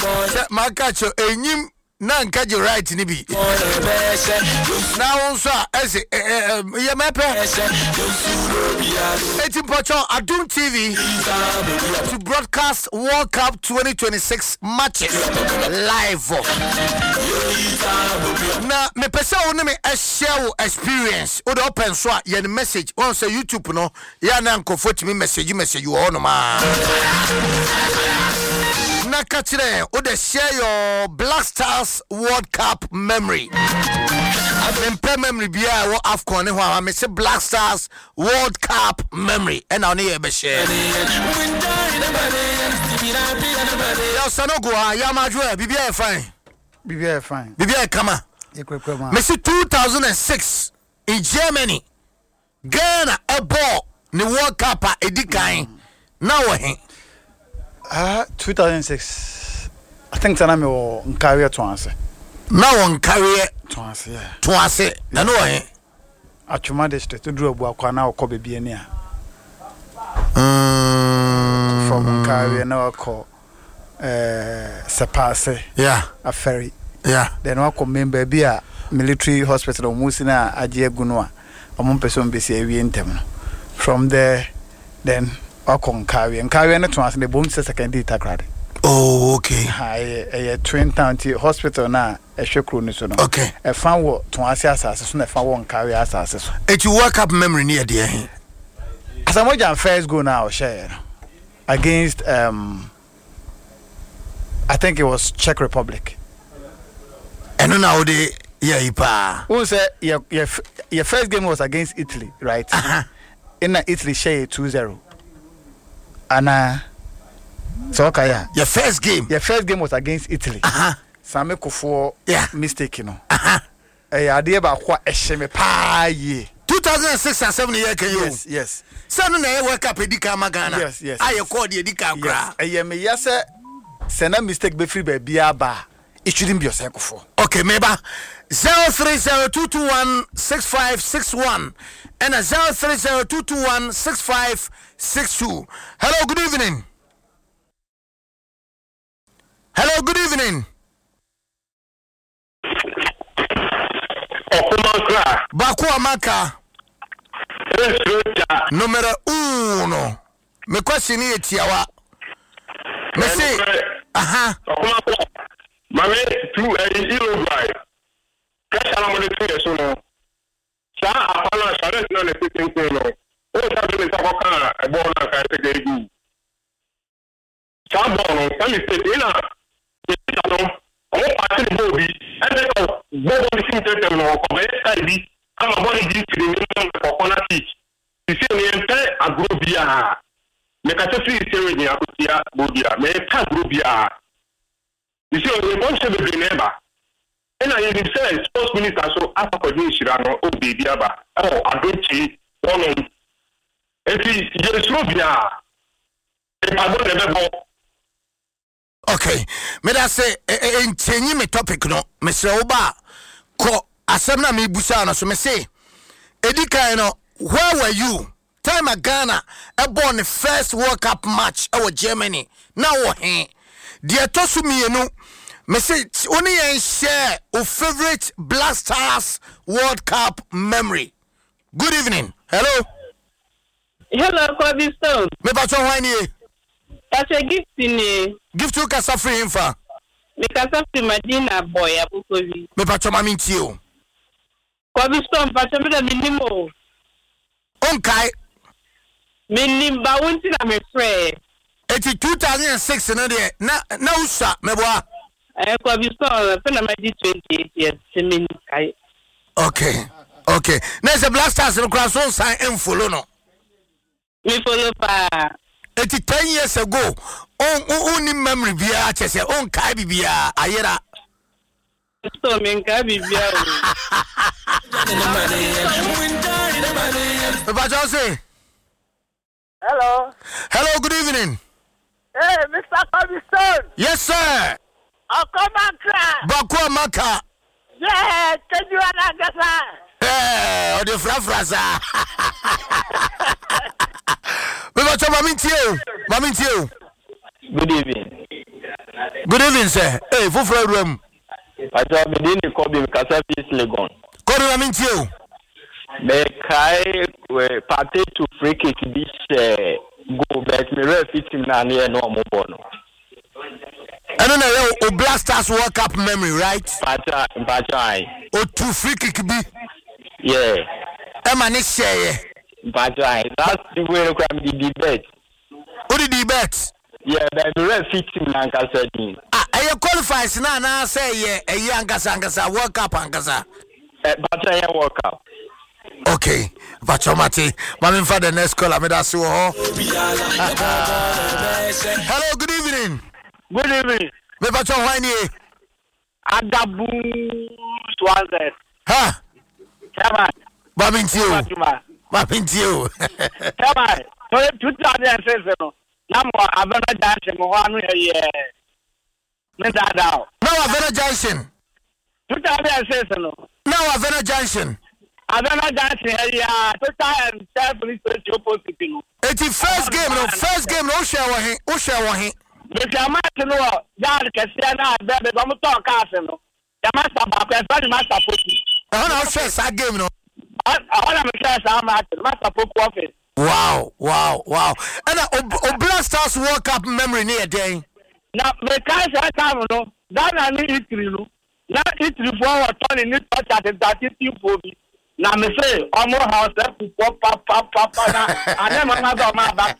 Makacho enyim na nkaje right ni bi. Na won so ese ye mepe. Eti pocho Adum TV to broadcast World Cup 2026 matches live. Na me pese won me share experience. O the open so ye message on say YouTube no ya na nkofo timi message wo no ma. Na kachire o de share your Black Stars World Cup memory. I've memory bia wo AFCON ne ho a me say Black Stars World Cup memory and na e be share. Ya sanogo ya majwe bibia fine. Bibia fine. Bibia kama. Me say 2006 in Germany. Ghana a ball the World Cup edikan. Now he 2006. I think sana me wo career twice. Now on career twice, yeah. Twice. Na no he. Atwuma district to do abu akwa na okọ bebie ni a. From career na okọ Sepase. Yeah. A ferry. Yeah. Then okọ member bi a military hospital omusi na aje agunu a. Omo person be se awie ntem. From there then okon career na twice the bomb second takrade. Oh, okay. A Twin Town Hospital na a shekru ni so no. Okay. A fan wo twice asase so na fan wo career asase so. It you World Cup memory near there. Asamoah first go now share against I think it was Czech Republic. And now they ipa. Who say your first game was against Italy, right? In Italy share 2-0. And so okay, yeah. Your first game was against Italy. Same kofo mistake you know. Ade ba kwa ehye pa ye. 2006 and 7 year can you? Yes. Sanu na World Cup edika magana. Yes. Aye call the edika kra. Me yase sena mistake be free be aba. It shouldn't be yourself kofo. Okay, meba 0302216561 and 0302216562. Hello, good evening. Hello, good evening. Baku Amaka. Numero 1. Me question is tiawa. Me say, Mame tu Uruguay. Cash ala mo de tu eso no. Sa apana sare na le pitin ko no. O sa be ta ko kan e bo na ka te ge gu. Sa bo no, sa mi te ina. Te no. O party bo bi. E de ko bo bo ni sin te no ko be ka bi. Ama bo ni di ti ni no ko na ti. Ti se ni ente agro bia. Me ka te fi se we ni akutia bo bia. Me ka agro bia. You see, when you want to be remember, and I say sports minister so after producing Shirano, oh baby, oh I don't see one on. If you okay, me that say in change me topic no, Mr. Oba, ko asemna me busana so me say, Edika no, where were you? Time a Ghana, born the first World Cup match our Germany. Now he. Dear Tosu Mienu, message only and share your favorite Black Stars World Cup memory. Good evening. Hello. Hello, Kobe Stone. Me bacho wani. That's a gift in Gift to Kasafri Infa. Me Kasafri Madina boy abukovi. Me bacho mami tio. Kobe Stone bacho me da minimo. Onkai. Minimba wunti na me frère. It's 2006 na usa meboa. Kobe Stone na ma di 28 years semin kai. Okay. Na se Black Stars no cross on sign and follow no. Me follow pa. 10 years ago, on memory bia chese on kai bia ayera. So men kai bia. Hello, good evening. Hey, Mr. Cobbstone. Yes, sir. Baku Amaka. Yeah, can you understand? Eh, the frafrasa. Me bacho mami tio. Good evening. Good evening, sir. Hey, Fufra room. I thought we didn't call me because I feel Legon. Call him into you. May I partake to free kick this go back me refitting near no more bono. I don't know, O Blasters World Cup memory, right? But I. O two free kick be. Yeah. Emma say. But I. That's the way to come the debate. What did the bet? Yeah, but the refitting like I said. I qualifies now say yeah, a young Gasangasa World Cup Angasa. But I World Cup. Okay, Vachomati, Mammy for the next call. Hello, good evening. Good evening. Me Vacho Wani. Adabu Swanzet. Ha? Come on. Babintiu. Babintiu. Come on. So 2006 no. Namo Avena Junction mo anu ye. Me dadao. Now Avena Junction. 2006 no. Now Avena Junction. Avena Junction ya total police station opposite no. It's the first game no share one. Because I'm not to know that Cassiana, baby, I'm talking castle. The master Papa, but master Pookie. I don't share that game, no. I want to say, I'm at Master Pook office. Wow. And Blasters World Cup memory near day. Now, because I come, no, that I need it to now it's for turning it at the team for me. Now, me say, I'm more house, papa, and then my mother, my back.